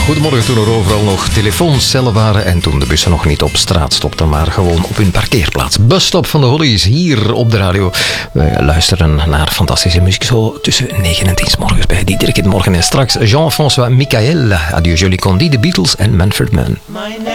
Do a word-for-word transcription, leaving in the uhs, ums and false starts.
Goedemorgen, toen er overal nog telefooncellen waren en toen de bussen nog niet op straat stopten, maar gewoon op hun parkeerplaats. Busstop van de Hollies hier op de radio. We luisteren naar fantastische muziek zo tussen negen en tien 's morgens bij Diederik in de Morgen. En straks Jean-François Michael, Adieu Jolie Condi, The Beatles en Manfred Mann.